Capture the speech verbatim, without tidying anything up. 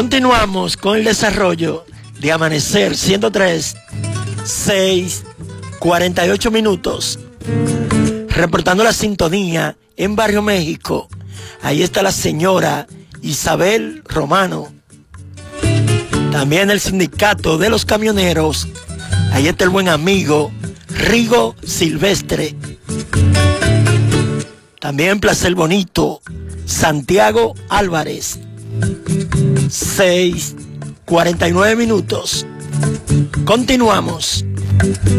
Continuamos con el desarrollo de Amanecer ciento tres, seis, cuarenta y ocho minutos. Reportando la sintonía en Barrio México. Ahí está la señora Isabel Romano. También el sindicato de los camioneros. Ahí está el buen amigo Rigo Silvestre. También Placer Bonito, Santiago Álvarez. seis, cuarenta y nueve minutos. Continuamos.